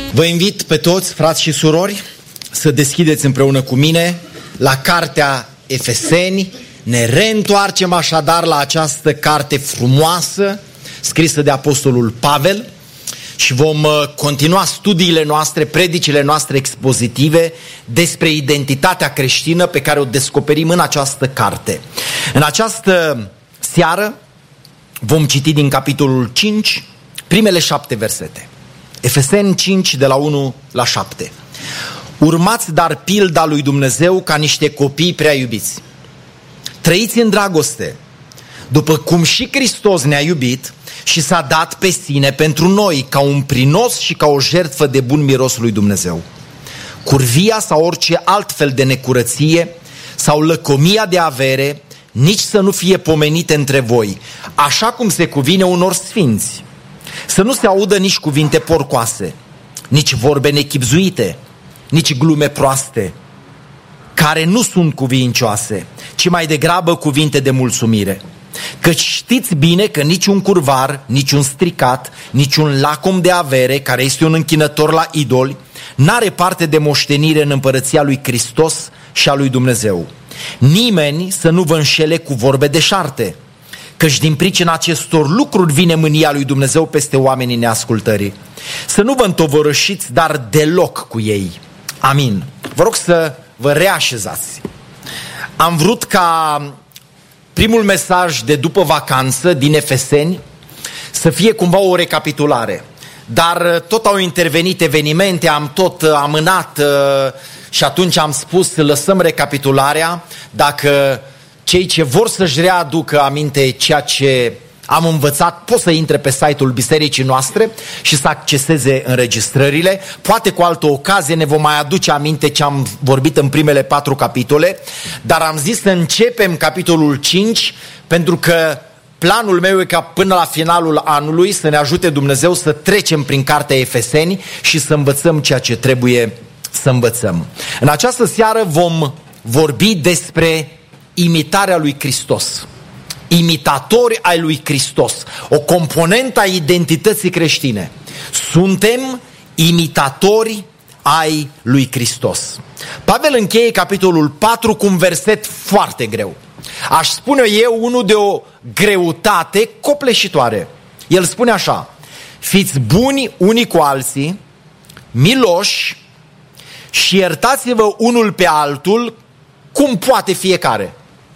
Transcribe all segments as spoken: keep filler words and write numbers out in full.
Vă invit pe toți, frați și surori, să deschideți împreună cu mine la cartea Efeseni. Ne reîntoarcem așadar la această carte frumoasă, scrisă de Apostolul Pavel, și vom continua studiile noastre, predicile noastre expozitive despre identitatea creștină pe care o descoperim în această carte. În această seară vom citi din capitolul cinci primele șapte versete. Efeseni cinci, de la unu la șapte. Urmați dar pilda lui Dumnezeu ca niște copii prea iubiți. Trăiți în dragoste, după cum și Hristos ne-a iubit și s-a dat pe sine pentru noi ca un prinos și ca o jertfă de bun miros lui Dumnezeu. Curvia sau orice alt fel de necurăție sau lăcomia de avere nici să nu fie pomenite între voi, așa cum se cuvine unor sfinți. Să nu se audă nici cuvinte porcoase, nici vorbe nechibzuite, nici glume proaste, care nu sunt cuvincioase, ci mai degrabă cuvinte de mulțumire. Căci știți bine că niciun curvar, niciun stricat, niciun lacom de avere, care este un închinător la idoli, n-are parte de moștenire în împărăția lui Hristos și a lui Dumnezeu. Nimeni să nu vă înșele cu vorbe deșarte, căci din pricina acestor lucruri vine mânia lui Dumnezeu peste oamenii neascultării. Să nu vă întovărășiți, dar deloc cu ei. Amin. Vă rog să vă reașezați. Am vrut ca primul mesaj de după vacanță din Efeseni să fie cumva o recapitulare. Dar tot au intervenit evenimente, am tot amânat și atunci am spus lăsăm recapitularea. Dacă cei ce vor să-și readucă aminte ceea ce am învățat, pot să intre pe site-ul bisericii noastre și să acceseze înregistrările. Poate cu altă ocazie ne vom mai aduce aminte ce am vorbit în primele patru capitole, dar am zis să începem capitolul cinci, pentru că planul meu e ca până la finalul anului să ne ajute Dumnezeu să trecem prin cartea Efeseni și să învățăm ceea ce trebuie să învățăm. În această seară vom vorbi despre imitarea lui Hristos. Imitatori ai lui Hristos, o componentă a identității creștine. Suntem imitatori ai lui Hristos. Pavel încheie capitolul patru cu un verset foarte greu. Aș spune eu unul de o greutate copleșitoare. El spune așa: fiți buni unii cu alții, miloși și iertați-vă unul pe altul cum poate fiecare.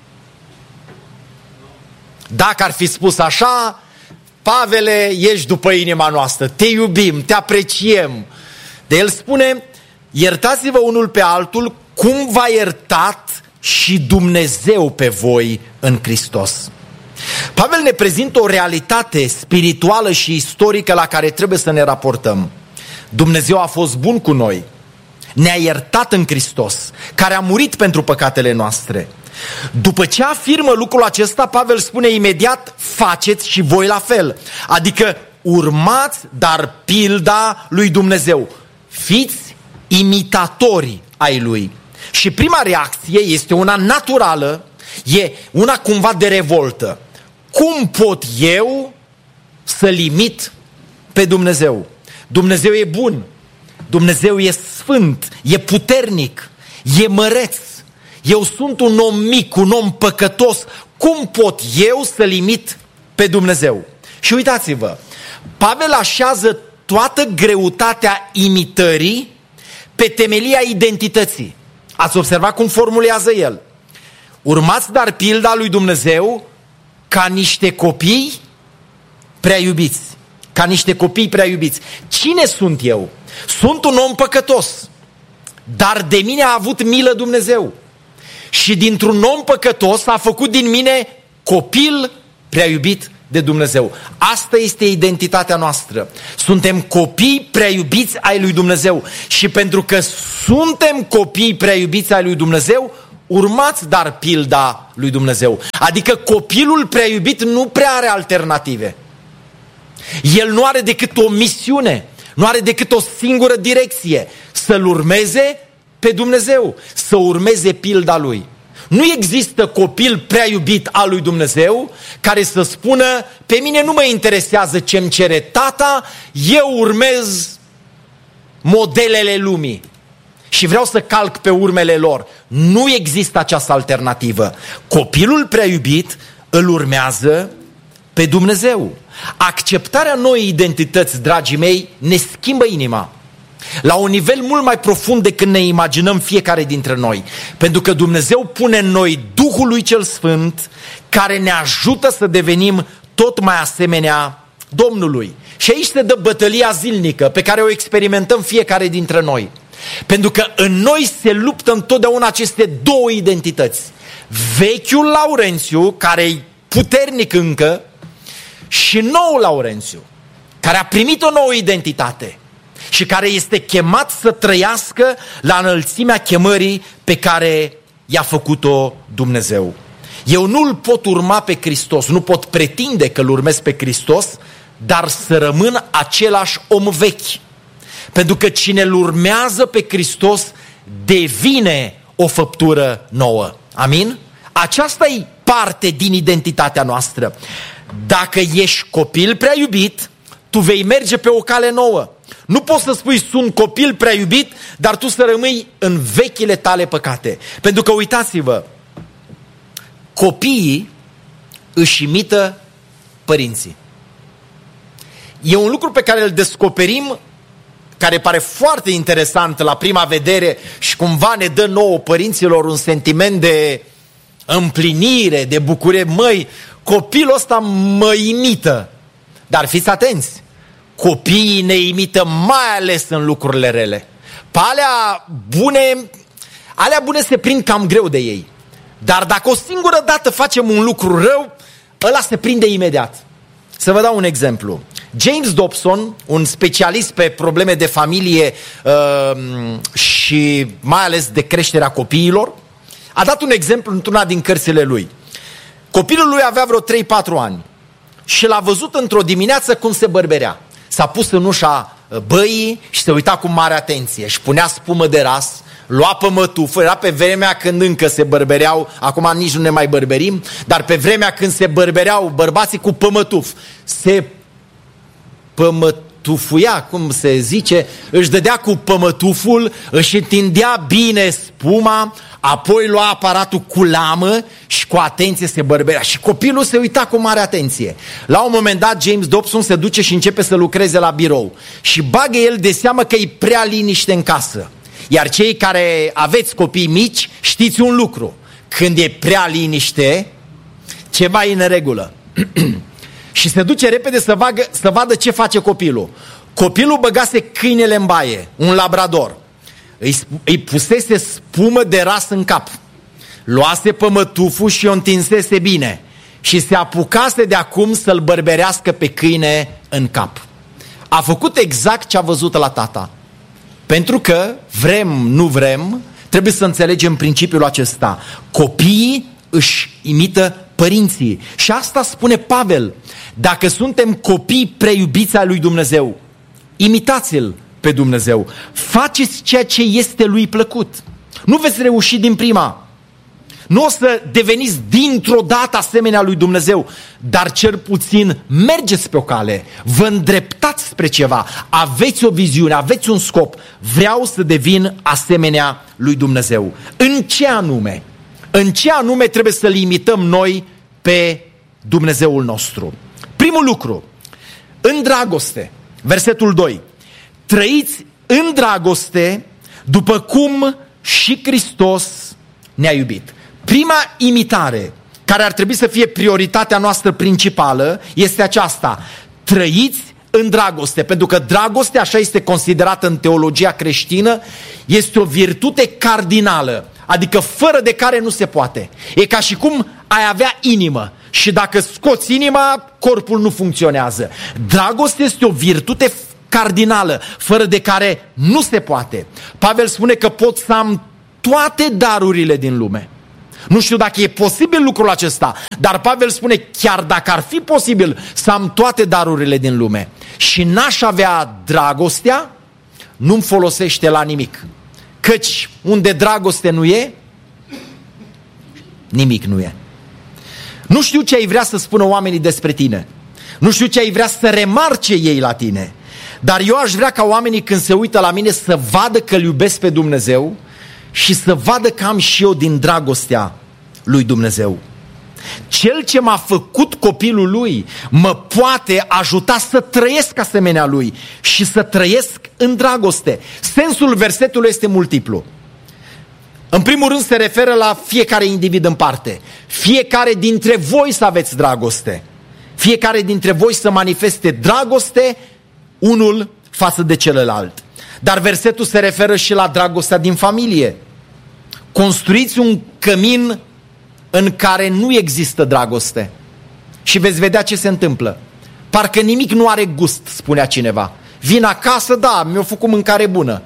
Dacă ar fi spus așa: Pavele, ești după inima noastră, te iubim, te apreciem. De el spune: iertați-vă unul pe altul cum v-a iertat și Dumnezeu pe voi în Hristos. Pavel ne prezintă o realitate spirituală și istorică la care trebuie să ne raportăm. Dumnezeu a fost bun cu noi, ne-a iertat în Hristos, care a murit pentru păcatele noastre. După ce afirmă lucrul acesta, Pavel spune imediat: faceți și voi la fel. Adică urmați, dar pilda lui Dumnezeu. Fiți imitatori ai lui. Și prima reacție este una naturală, e una cumva de revoltă. Cum pot eu să-L imit pe Dumnezeu? Dumnezeu e bun, Dumnezeu e sfânt, e puternic, e măreț. Eu sunt un om mic, un om păcătos. Cum pot eu să-L imit pe Dumnezeu? Și uitați-vă, Pavel așează toată greutatea imitării pe temelia identității. Ați observat cum formulează el? Urmați dar pilda lui Dumnezeu ca niște copii prea iubiți. Ca niște copii prea iubiți. Cine sunt eu? Sunt un om păcătos, dar de mine a avut milă Dumnezeu. Și dintr-un om păcătos a făcut din mine copil prea iubit de Dumnezeu. Asta este identitatea noastră. Suntem copii prea iubiți ai lui Dumnezeu. Și pentru că suntem copii prea iubiți ai lui Dumnezeu, urmați dar pilda lui Dumnezeu. Adică copilul prea iubit nu prea are alternative. El nu are decât o misiune, nu are decât o singură direcție: să-L urmeze pe Dumnezeu, să urmeze pilda lui. Nu există copil prea iubit al lui Dumnezeu care să spună: pe mine nu mă interesează ce-mi cere tata, eu urmez modelele lumii și vreau să calc pe urmele lor. Nu există această alternativă. Copilul prea iubit îl urmează pe Dumnezeu. Acceptarea noii identități, dragii mei, ne schimbă inima la un nivel mult mai profund decât ne imaginăm fiecare dintre noi. Pentru că Dumnezeu pune în noi Duhul lui cel Sfânt, care ne ajută să devenim tot mai asemenea Domnului. Și aici se dă bătălia zilnică pe care o experimentăm fiecare dintre noi. Pentru că în noi se luptă întotdeauna aceste două identități. Vechiul Laurențiu, care e puternic încă, și noul Laurențiu, care a primit o nouă identitate și care este chemat să trăiască la înălțimea chemării pe care i-a făcut-o Dumnezeu. Eu nu-L pot urma pe Hristos, nu pot pretinde că-L urmez pe Hristos, dar să rămân același om vechi. Pentru că cine-L urmează pe Hristos devine o făptură nouă. Amin? Aceasta e parte din identitatea noastră. Dacă ești copil prea iubit, tu vei merge pe o cale nouă. Nu poți să spui sunt copil prea iubit, dar tu să rămâi în vechile tale păcate. Pentru că uitați-vă, copiii își imită părinții. E un lucru pe care îl descoperim, care pare foarte interesant la prima vedere și cumva ne dă nouă părinților un sentiment de împlinire, de bucurie. Măi, copilul ăsta mă imită. Dar fiți atenți, copiii ne imită mai ales în lucrurile rele. Pe alea bune, alea bune se prind cam greu de ei. Dar dacă o singură dată facem un lucru rău, ăla se prinde imediat. Să vă dau un exemplu. James Dobson, un specialist pe probleme de familie uh, și mai ales de creșterea copiilor, a dat un exemplu într-una din cărțile lui. Copilul lui avea vreo trei patru ani și l-a văzut într-o dimineață cum se bărberea. S-a pus în ușa băii și se uita cu mare atenție. Își punea spumă de ras, lua pămătuful. Era pe vremea când încă se bărbereau, acum nici nu ne mai bărberim, dar pe vremea când se bărbereau bărbații cu pămătuf. Se pămătufuia, cum se zice, își dădea cu pămătuful, își întindea bine spuma, apoi lua aparatul cu lamă și cu atenție se bărberea. Și copilul se uita cu mare atenție. La un moment dat, James Dobson se duce și începe să lucreze la birou. Și bagă el de seamă că e prea liniște în casă. Iar cei care aveți copii mici, știți un lucru. Când e prea liniște, ceva e în regulă. Și se duce repede să, vagă, să vadă ce face copilul. Copilul băgase câinele în baie, un labrador. Îi, îi pusese spumă de ras în cap. Luase pămătuful și o întinsese bine. Și se apucase de acum să-l bărberească pe câine în cap. A făcut exact ce a văzut la tata. Pentru că, vrem, nu vrem, trebuie să înțelegem principiul acesta. Copiii își imită părinții. Și asta spune Pavel. Dacă suntem copii preiubiți ai lui Dumnezeu, imitați-l pe Dumnezeu. Faceți ceea ce este lui plăcut. Nu veți reuși din prima. Nu o să deveniți dintr-o dată asemenea lui Dumnezeu, dar cel puțin mergeți pe o cale, vă îndreptați spre ceva, aveți o viziune, aveți un scop. Vreau să devin asemenea lui Dumnezeu. În ce anume? În ce anume trebuie să-L imităm noi pe Dumnezeul nostru? Primul lucru, în dragoste, versetul doi, trăiți în dragoste după cum și Hristos ne-a iubit. Prima imitare, care ar trebui să fie prioritatea noastră principală, este aceasta: trăiți în dragoste, pentru că dragostea, așa este considerată în teologia creștină, este o virtute cardinală, adică fără de care nu se poate. E ca și cum ai avea inimă și dacă scoți inima, corpul nu funcționează. Dragostea este o virtute cardinală, fără de care nu se poate. Pavel spune că pot să am toate darurile din lume. Nu știu dacă e posibil lucrul acesta, dar Pavel spune, chiar dacă ar fi posibil să am toate darurile din lume și n-aș avea dragostea, nu-mi folosește la nimic. Căci unde dragoste nu e, nimic nu e. Nu știu ce ai vrea să spună oamenii despre tine. Nu știu ce ai vrea să remarce ei la tine. Dar eu aș vrea ca oamenii când se uită la mine să vadă că îl iubesc pe Dumnezeu și să vadă că am și eu din dragostea lui Dumnezeu. Cel ce m-a făcut copilul lui mă poate ajuta să trăiesc asemenea lui și să trăiesc în dragoste. Sensul versetului este multiplu. În primul rând se referă la fiecare individ în parte. Fiecare dintre voi să aveți dragoste. Fiecare dintre voi să manifeste dragoste unul față de celălalt. Dar versetul se referă și la dragostea din familie. Construiți un cămin în care nu există dragoste și veți vedea ce se întâmplă. Parcă nimic nu are gust, spunea cineva. Vin acasă, da, mi-a făcut mâncare bună.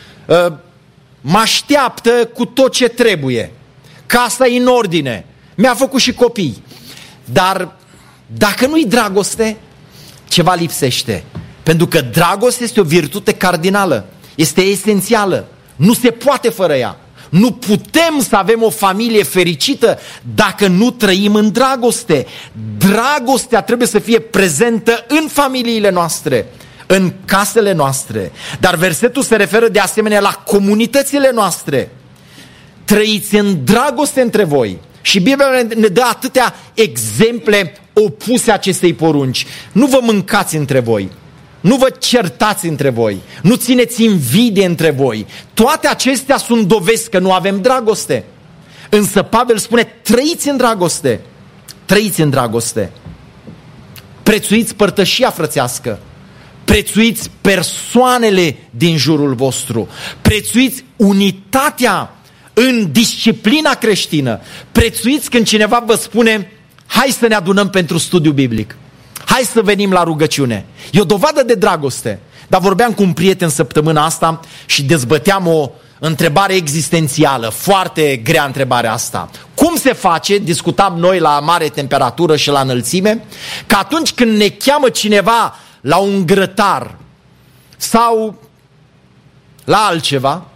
Mă așteaptă cu tot ce trebuie. Casa e în ordine. Mi-a făcut și copii. Dar dacă nu-i dragoste, ceva lipsește. Pentru că dragoste este o virtute cardinală. Este esențială. Nu se poate fără ea. Nu putem să avem o familie fericită dacă nu trăim în dragoste. Dragostea trebuie să fie prezentă în familiile noastre, în casele noastre. Dar versetul se referă de asemenea la comunitățile noastre. Trăiți în dragoste între voi. Și Biblia ne dă atâtea exemple opuse acestei porunci. Nu vă mâncați între voi. Nu vă certați între voi, nu țineți invidie între voi. Toate acestea sunt dovezi că nu avem dragoste. Însă Pavel spune, trăiți în dragoste. Trăiți în dragoste. Prețuiți părtășia frățească. Prețuiți persoanele din jurul vostru. Prețuiți unitatea în disciplina creștină. Prețuiți când cineva vă spune, hai să ne adunăm pentru studiu biblic. Hai să venim la rugăciune. E o dovadă de dragoste. Dar vorbeam cu un prieten săptămâna asta și dezbăteam o întrebare existențială, foarte grea întrebarea asta. Cum se face, discutam noi la mare temperatură și la înălțime, că atunci când ne cheamă cineva la un grătar sau la altceva,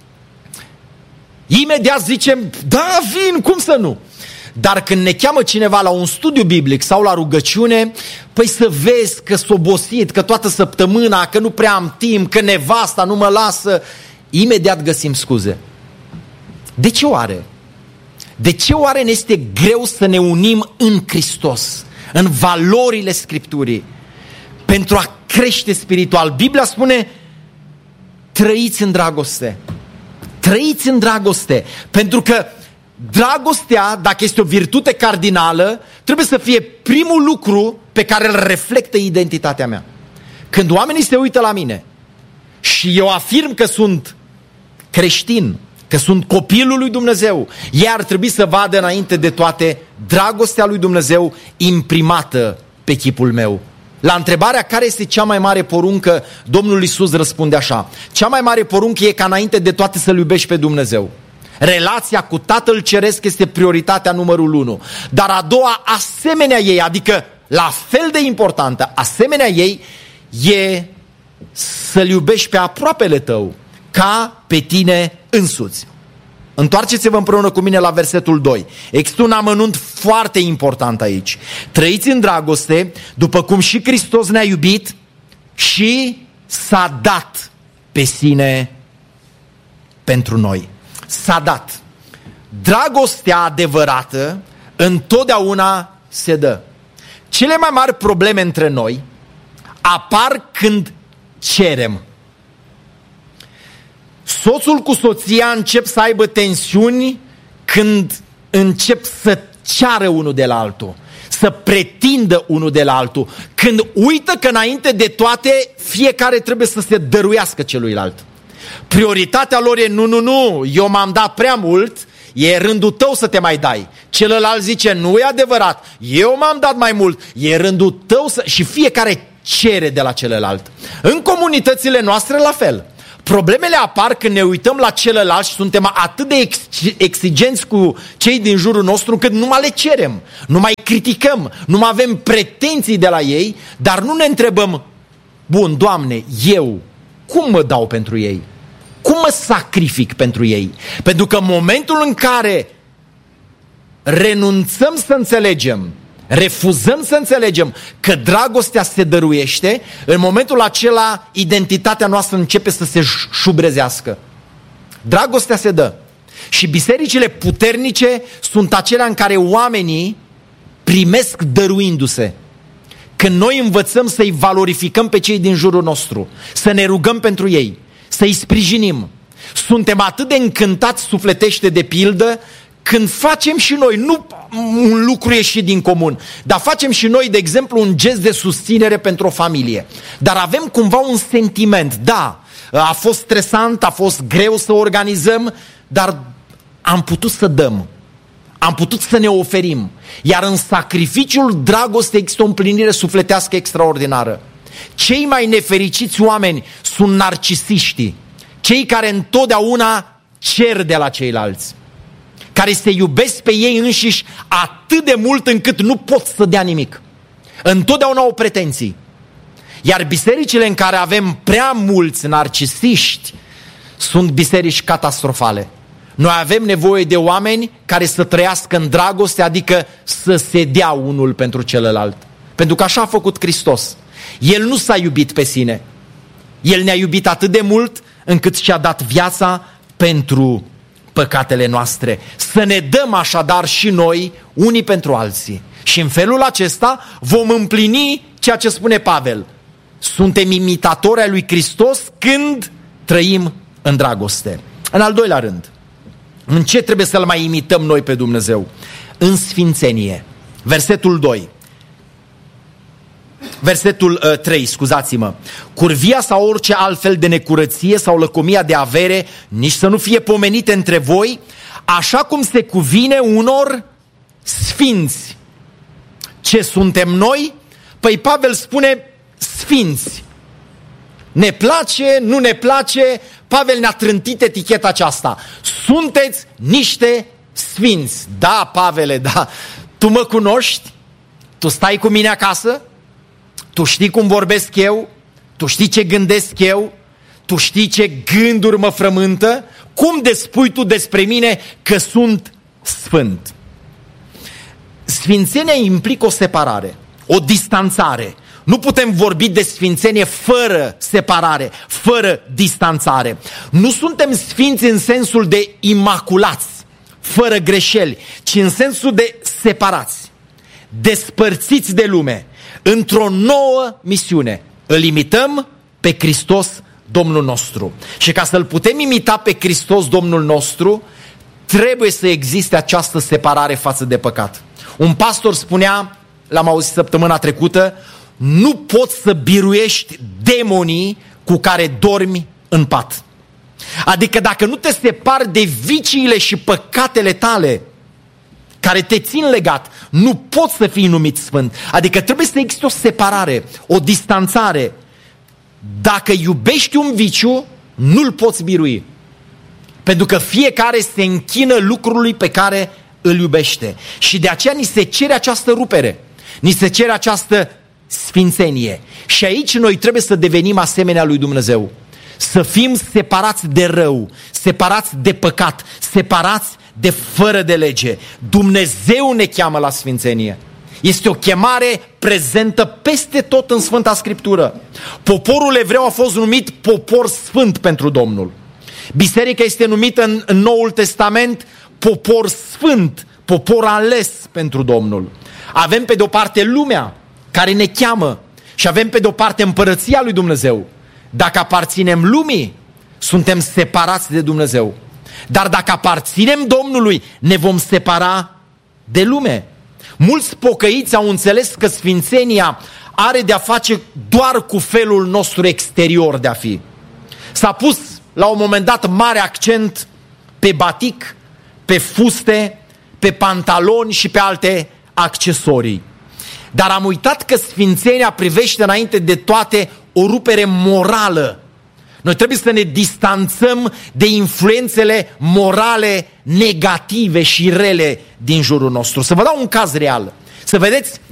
imediat zicem, da, vin, cum să nu? Dar când ne cheamă cineva la un studiu biblic sau la rugăciune, păi să vezi că s-a obosit, că toată săptămâna, că nu prea am timp, că nevasta nu mă lasă, imediat găsim scuze. De ce oare? De ce oare ne este greu să ne unim în Hristos, în valorile Scripturii, pentru a crește spiritual? Biblia spune, trăiți în dragoste. Trăiți în dragoste, pentru că dragostea, dacă este o virtute cardinală, trebuie să fie primul lucru pe care îl reflectă identitatea mea. Când oamenii se uită la mine și eu afirm că sunt creștin, că sunt copilul lui Dumnezeu, ei ar trebui să vadă înainte de toate dragostea lui Dumnezeu imprimată pe chipul meu. La întrebarea care este cea mai mare poruncă, Domnul Iisus răspunde așa: cea mai mare poruncă e ca înainte de toate să-L iubești pe Dumnezeu. Relația cu Tatăl Ceresc este prioritatea numărul unu. Dar a doua, asemenea ei, adică la fel de importantă, asemenea ei, e să-L iubești pe aproapele tău ca pe tine însuți. Întoarceți-vă împreună cu mine la versetul doi. Există un amănunt foarte important aici. Trăiți în dragoste, după cum și Hristos ne-a iubit și s-a dat pe sine pentru noi. S-a dat. Dragostea adevărată întotdeauna se dă. Cele mai mari probleme între noi apar când cerem. Soțul cu soția încep să aibă tensiuni când încep să ceară unul de la altul, să pretindă unul de la altul, când uită că înainte de toate fiecare trebuie să se dăruiască celuilalt. Prioritatea lor e nu, nu, nu, eu m-am dat prea mult, e rândul tău să te mai dai. Celălalt zice, nu e adevărat, eu m-am dat mai mult, e rândul tău să... Și fiecare cere de la celălalt. În comunitățile noastre la fel. Problemele apar când ne uităm la celălalt și suntem atât de ex- exigenți cu cei din jurul nostru încât nu mai le cerem, nu mai criticăm, nu mai avem pretenții de la ei, dar nu ne întrebăm, bun, Doamne, eu cum mă dau pentru ei? Cum mă sacrific pentru ei? Pentru că în momentul în care renunțăm să înțelegem, refuzăm să înțelegem că dragostea se dăruiește, în momentul acela identitatea noastră începe să se șubrezească. Dragostea se dă. Și bisericile puternice sunt acelea în care oamenii primesc dăruindu-se. Când noi învățăm să-i valorificăm pe cei din jurul nostru, să ne rugăm pentru ei, să-i sprijinim, suntem atât de încântați sufletește de pildă când facem și noi, nu un lucru ieșit din comun, dar facem și noi, de exemplu, un gest de susținere pentru o familie. Dar avem cumva un sentiment, da, a fost stresant, a fost greu să organizăm, dar am putut să dăm, am putut să ne oferim. Iar în sacrificiul dragostei există o împlinire sufletească extraordinară. Cei mai nefericiți oameni sunt narcisiștii, cei care întotdeauna cer de la ceilalți, care se iubesc pe ei înșiși atât de mult încât nu pot să dea nimic. Întotdeauna au pretenții. Iar bisericile în care avem prea mulți narcisiști sunt biserici catastrofale. Noi avem nevoie de oameni care să trăiască în dragoste, adică să se dea unul pentru celălalt. Pentru că așa a făcut Hristos. El nu s-a iubit pe sine. El ne-a iubit atât de mult încât și-a dat viața pentru păcatele noastre. Să ne dăm așadar și noi unii pentru alții. Și în felul acesta vom împlini ceea ce spune Pavel. Suntem imitatori ai lui Hristos când trăim în dragoste. În al doilea rând, în ce trebuie să-L mai imităm noi pe Dumnezeu? În sfințenie. Versetul doi. Versetul uh, trei, scuzați-mă. Curvia sau orice altfel de necurăție sau lăcomia de avere, nici să nu fie pomenite între voi, așa cum se cuvine unor sfinți. Ce suntem noi? Păi Pavel spune sfinți. Ne place, nu ne place, Pavel ne-a trântit eticheta aceasta. Sunteți niște sfinți. Da, Pavele, da. Tu mă cunoști? Tu stai cu mine acasă? Tu știi cum vorbesc eu? Tu știi ce gândesc eu? Tu știi ce gânduri mă frământă? Cum despui tu despre mine că sunt sfânt? Sfințenia implică o separare, o distanțare. Nu putem vorbi de sfințenie fără separare, fără distanțare. Nu suntem sfinți în sensul de imaculați, fără greșeli, ci în sensul de separați, despărțiți de lume, într-o nouă misiune. Îl imităm pe Hristos Domnul nostru. Și ca să-L putem imita pe Hristos Domnul nostru, trebuie să existe această separare față de păcat. Un pastor spunea, l-am auzit săptămâna trecută, nu poți să biruiești demonii cu care dormi în pat. Adică dacă nu te separi de viciile și păcatele tale care te țin legat, nu poți să fii numit sfânt. Adică trebuie să existe o separare, o distanțare. Dacă iubești un viciu, nu-l poți birui. Pentru că fiecare se închină lucrului pe care îl iubește. Și de aceea ni se cere această rupere. Ni se cere această sfințenie. Și aici noi trebuie să devenim asemenea lui Dumnezeu. Să fim separați de rău, separați de păcat, separați de fără de lege. Dumnezeu ne cheamă la sfințenie. Este o chemare prezentă peste tot în Sfânta Scriptură. Poporul evreu a fost numit popor sfânt pentru Domnul. Biserica este numită în, în Noul Testament popor sfânt, popor ales pentru Domnul. Avem pe de o parte lumea care ne cheamă și avem pe de o parte împărăția lui Dumnezeu. Dacă aparținem lumii, suntem separați de Dumnezeu. Dar dacă aparținem Domnului, ne vom separa de lume. Mulți pocăiți au înțeles că sfințenia are de a face doar cu felul nostru exterior de a fi. S-a pus la un moment dat mare accent pe batic, pe fuste, pe pantaloni și pe alte accesorii. Dar am uitat că sfințenia privește înainte de toate o rupere morală. Noi trebuie să ne distanțăm de influențele morale negative și rele din jurul nostru. Să vă dau un caz real. Să vedeți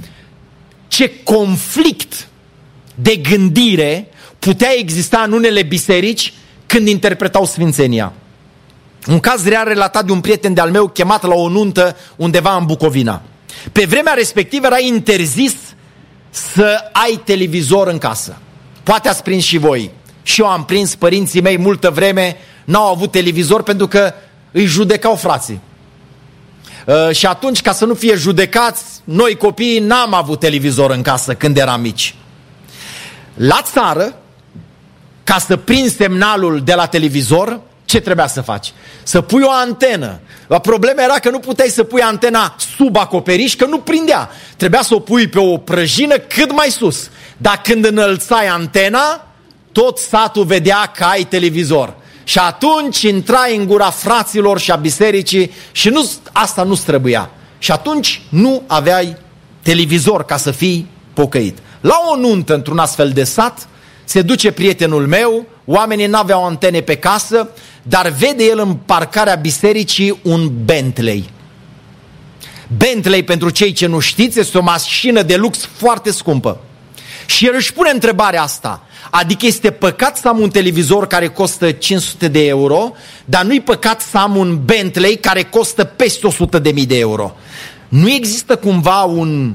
ce conflict de gândire putea exista în unele biserici când interpretau sfințenia. Un caz real relatat de un prieten de-al meu chemat la o nuntă undeva în Bucovina. Pe vremea respectivă era interzis să ai televizor în casă. Poate ați prins și voi. Și eu am prins, părinții mei multă vreme n-au avut televizor pentru că îi judecau frații. Uh, și atunci, ca să nu fie judecați, noi copiii n-am avut televizor în casă când eram mici. La țară, ca să prinzi semnalul de la televizor, ce trebuia să faci? Să pui o antenă. Problema era că nu puteai să pui antena sub acoperiș, că nu prindea. Trebuia să o pui pe o prăjină cât mai sus. Dar când înălțai antena, tot satul vedea că ai televizor. Și atunci intrai în gura fraților și a bisericii și nu, asta nu străbuia. Și atunci nu aveai televizor ca să fii pocăit. La o nuntă într-un astfel de sat, se duce prietenul meu, oamenii n-aveau antene pe casă, dar vede el în parcarea bisericii un Bentley. Bentley, pentru cei ce nu știți, este o mașină de lux foarte scumpă. Și el își pune întrebarea asta, adică este păcat să am un televizor care costă cinci sute de euro, dar nu-i păcat să am un Bentley care costă peste o sută de mii de euro. Nu există cumva un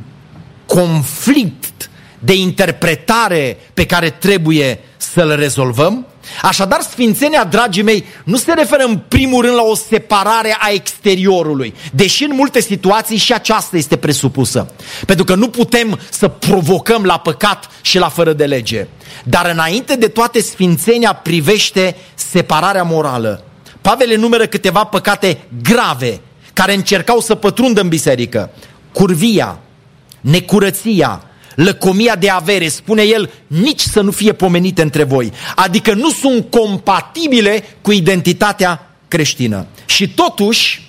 conflict de interpretare pe care trebuie să-l rezolvăm? Așadar, sfințenia, dragii mei, nu se referă în primul rând la o separare a exteriorului, deși în multe situații și aceasta este presupusă. Pentru că nu putem să provocăm la păcat și la fără de lege. Dar înainte de toate, sfințenia privește separarea morală. Pavel enumeră câteva păcate grave care încercau să pătrundă în biserică. Curvia, necurăția, lăcomia de avere, spune el, nici să nu fie pomenite între voi. Adică nu sunt compatibile cu identitatea creștină. Și totuși,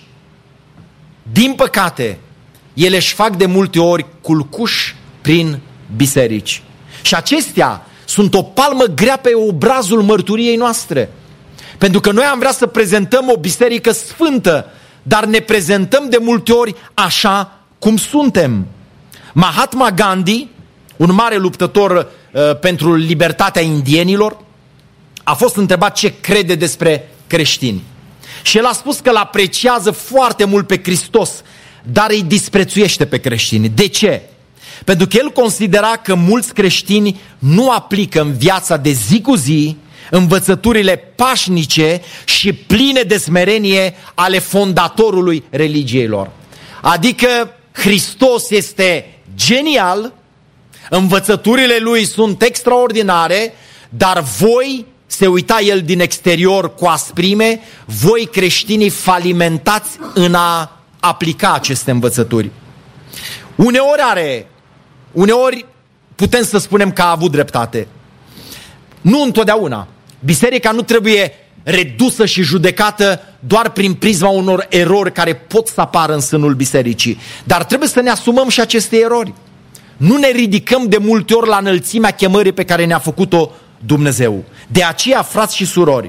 din păcate, ele își fac de multe ori culcuș prin biserici. Și acestea sunt o palmă grea pe obrazul mărturiei noastre. Pentru că noi am vrea să prezentăm o biserică sfântă, dar ne prezentăm de multe ori așa cum suntem. Mahatma Gandhi, un mare luptător uh, pentru libertatea indienilor, a fost întrebat ce crede despre creștini. Și el a spus că îl apreciază foarte mult pe Hristos, dar îi disprețuiește pe creștini. De ce? Pentru că el considera că mulți creștini nu aplică în viața de zi cu zi învățăturile pașnice și pline de smerenie ale fondatorului religiei lor. Adică Hristos este genial, învățăturile lui sunt extraordinare, dar voi, se uita el din exterior cu asprime, voi creștinii falimentați în a aplica aceste învățături. Uneori are, uneori putem să spunem că a avut dreptate. Nu întotdeauna. Biserica nu trebuie redusă și judecată doar prin prisma unor erori care pot să apară în sânul bisericii. Dar trebuie să ne asumăm și aceste erori. Nu ne ridicăm de multe ori la înălțimea chemării pe care ne-a făcut-o Dumnezeu. De aceea, frați și surori,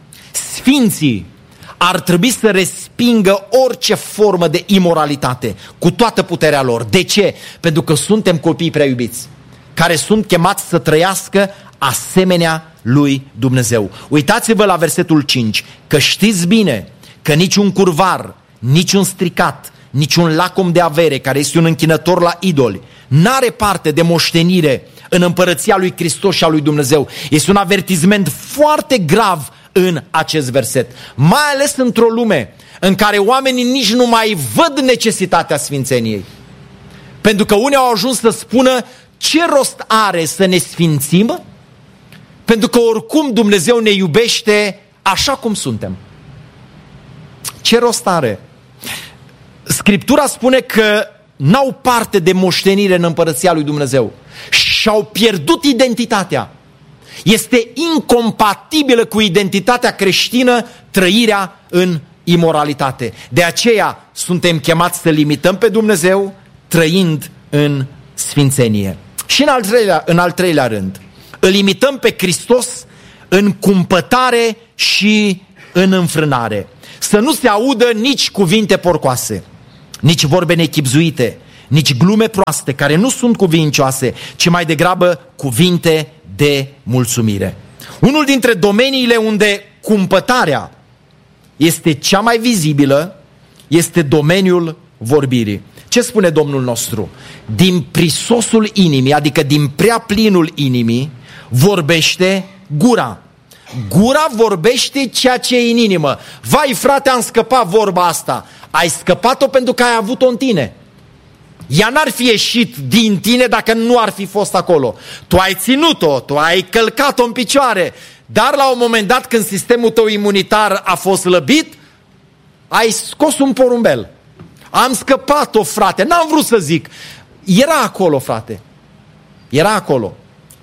sfinții ar trebui să respingă orice formă de imoralitate cu toată puterea lor. De ce? Pentru că suntem copii prea iubiți, care sunt chemați să trăiască asemenea lui Dumnezeu. Uitați-vă la versetul cinci, că știți bine că niciun curvar, niciun stricat, niciun lacom de avere care este un închinător la idoli n-are parte de moștenire în împărăția lui Hristos și a lui Dumnezeu. Este un avertisment foarte grav în acest verset, mai ales într-o lume în care oamenii nici nu mai văd necesitatea sfințeniei. Pentru că unii au ajuns să spună, ce rost are să ne sfințim? Pentru că oricum Dumnezeu ne iubește așa cum suntem. Ce rost are? Scriptura spune că n-au parte de moștenire în împărăția lui Dumnezeu și-au pierdut identitatea. Este incompatibilă cu identitatea creștină trăirea în imoralitate. De aceea suntem chemați să limităm pe Dumnezeu trăind în sfințenie. Și în al treilea, în al treilea rând, îl imităm pe Hristos în cumpătare și în înfrânare. Să nu se audă nici cuvinte porcoase, nici vorbe nechibzuite, nici glume proaste care nu sunt cuvincioase, ci mai degrabă cuvinte de mulțumire. Unul dintre domeniile unde cumpătarea este cea mai vizibilă este domeniul vorbirii. Ce spune Domnul nostru? Din prisosul inimii, adică din prea plinul inimii, vorbește gura. Gura vorbește ceea ce e în inimă. Vai, frate, am scăpat vorba asta. Ai scăpat-o pentru că ai avut-o în tine. Ea n-ar fi ieșit din tine dacă nu ar fi fost acolo. Tu ai ținut-o, tu ai călcat-o în picioare, dar la un moment dat, când sistemul tău imunitar a fost slăbit, ai scos un porumbel. Am scăpat-o, frate, n-am vrut să zic. Era acolo, frate. Era acolo.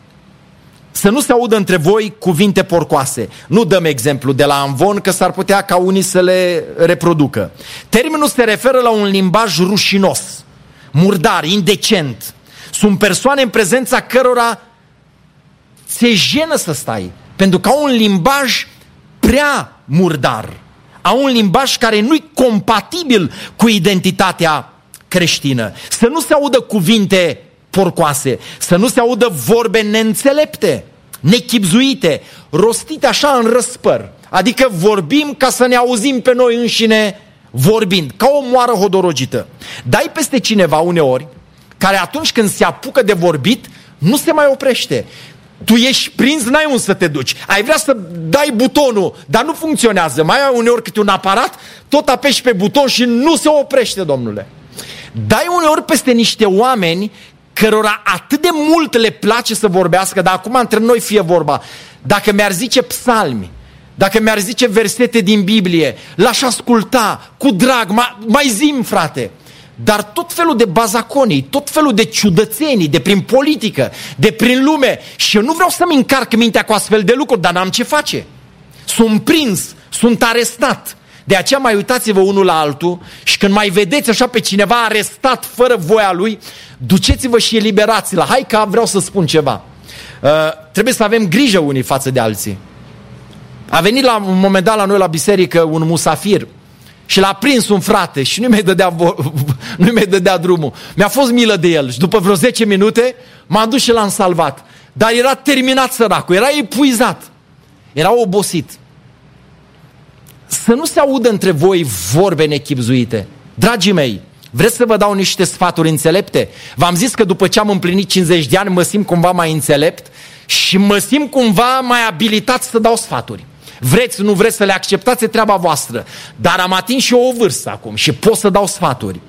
Să nu se audă între voi cuvinte porcoase. Nu dăm exemplu de la amvon, că s-ar putea ca unii să le reproducă. Termenul se referă la un limbaj rușinos, murdar, indecent. Sunt persoane în prezența cărora ți-e jenă să stai, pentru că au un limbaj prea murdar. Au un limbaj care nu-i compatibil cu identitatea creștină. Să nu se audă cuvinte porcoase, să nu se audă vorbe neînțelepte, nechibzuite, rostite așa în răspăr. Adică vorbim ca să ne auzim pe noi înșine vorbind, ca o moară hodorogită. Dai peste cineva uneori, care atunci când se apucă de vorbit, nu se mai oprește. Tu ești prins, n-ai unde să te duci. Ai vrea să dai butonul, dar nu funcționează. Mai ai uneori câte un aparat, tot apeși pe buton și nu se oprește, domnule. Dai uneori peste niște oameni cărora atât de mult le place să vorbească, dar acum între noi fie vorba. Dacă mi-ar zice psalmi, dacă mi-ar zice versete din Biblie, l-aș asculta cu drag, mai, mai zi-mi, frate. Dar tot felul de bazaconii, tot felul de ciudățenii, de prin politică, de prin lume. Și eu nu vreau să-mi încarc mintea cu astfel de lucruri, dar n-am ce face. Sunt prins, sunt arestat. De aceea mai uitați-vă unul la altul și când mai vedeți așa pe cineva arestat fără voia lui, duceți-vă și eliberați-l. Hai că vreau să spun ceva. Uh, trebuie să avem grijă unii față de alții. A venit la un moment dat la noi la biserică un musafir și l-a prins un frate și nu mi-ai dădea, nu mi-ai dădea drumul. Mi-a fost milă de el și după vreo zece minute m-am dus și l-am salvat. Dar era terminat săracul, era epuizat, era obosit. Să nu se audă între voi vorbe nechibzuite. Dragii mei, vreți să vă dau niște sfaturi înțelepte? V-am zis că după ce am împlinit cincizeci de ani mă simt cumva mai înțelept și mă simt cumva mai abilitat să dau sfaturi. Vreți, nu vreți să le acceptați, e treaba voastră. Dar am atins și eu o vârstă acum și pot să dau sfaturi.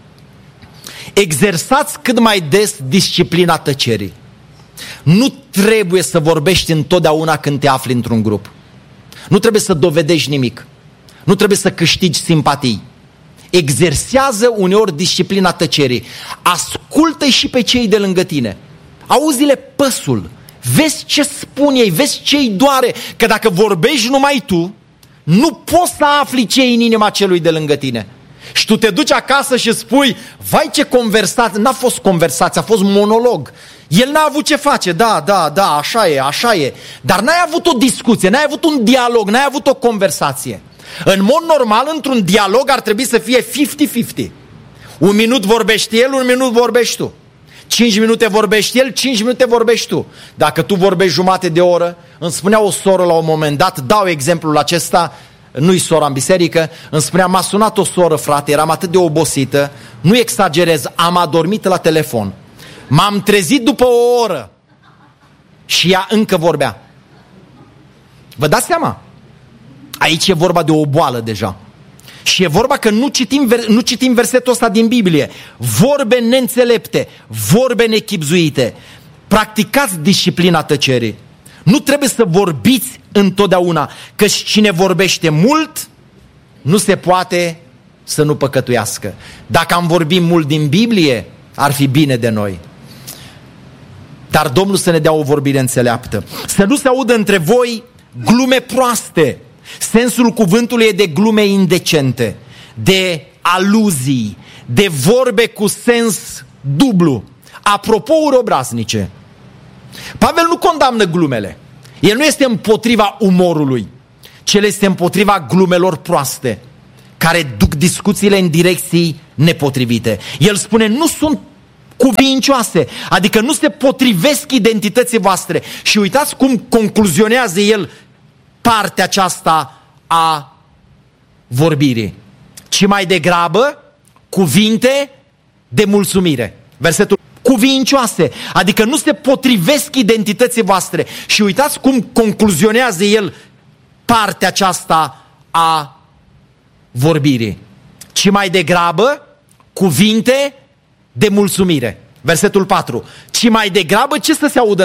Exersați cât mai des disciplina tăcerii. Nu trebuie să vorbești întotdeauna când te afli într-un grup. Nu trebuie să dovedești nimic. Nu trebuie să câștigi simpatii. Exersează uneori disciplina tăcerii. Ascultă-i și pe cei de lângă tine. Auzi-le păsul. Vezi ce spun ei, vezi ce-i doare. Că dacă vorbești numai tu, nu poți să afli ce-i în inima celui de lângă tine. Și tu te duci acasă și spui, vai ce conversație, n-a fost conversație, a fost monolog. El n-a avut ce face, da, da, da, așa e, așa e. Dar n-ai avut o discuție, n-ai avut un dialog, n-ai avut o conversație. În mod normal, într-un dialog ar trebui să fie cincizeci cincizeci. Un minut vorbește el, un minut vorbești tu. Cinci minute vorbești el, cinci minute vorbești tu. Dacă tu vorbești jumate de oră, îmi spunea o soră la un moment dat, dau exemplul acesta, nu-i sora în biserică, îmi spunea, m-a sunat o soră, frate, eram atât de obosită, nu exagerez, am adormit la telefon. M-am trezit după o oră și ea încă vorbea. Vă dați seama? Aici e vorba de o boală deja. Și e vorba că nu citim, nu citim versetul ăsta din Biblie. Vorbe neînțelepte, vorbe nechibzuite. Practicați disciplina tăcerii. Nu trebuie să vorbiți întotdeauna, căci cine vorbește mult, nu se poate să nu păcătuiască. Dacă am vorbit mult din Biblie, ar fi bine de noi. Dar Domnul să ne dea o vorbire înțeleaptă. Să nu se audă între voi glume proaste. Sensul cuvântului e de glume indecente, de aluzii, de vorbe cu sens dublu. Apropouri obraznice. Pavel nu condamnă glumele. El nu este împotriva umorului, ci el este împotriva glumelor proaste, care duc discuțiile în direcții nepotrivite. El spune, nu sunt cuvincioase, adică nu se potrivesc identității voastre. Și uitați cum concluzionează el partea aceasta a vorbirii. Ci mai degrabă cuvinte de mulțumire. Versetul cuvincioase, adică nu se potrivesc identității voastre. Și uitați cum concluzionează el partea aceasta a vorbirii. Ci mai degrabă cuvinte de mulțumire. Versetul patru. Ci mai degrabă ce să se audă